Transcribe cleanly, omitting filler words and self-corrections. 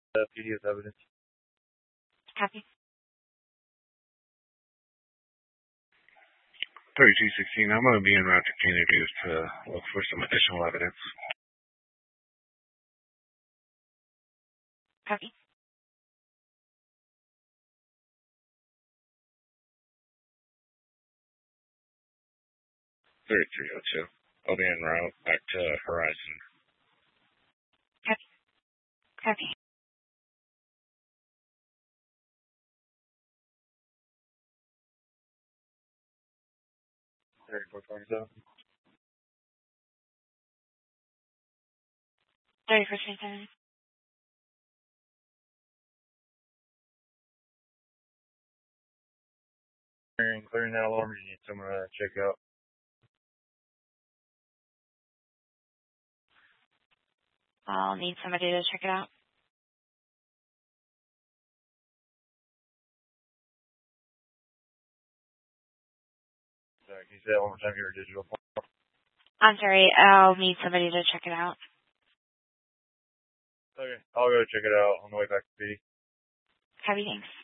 PDF evidence. Copy. 3216, I'm going to be en route to Kennedy to look for some additional evidence. Copy. 3302, I'll be en route back to Horizon. Copy. Copy. 3427. 3427. Clearing that alarm, you need someone to check out. I'll need somebody to check it out. Sorry, can you say that one more time? Your digital phone. I'm sorry, I'll need somebody to check it out. Okay, I'll go check it out on the way back to PD. Copy, thanks.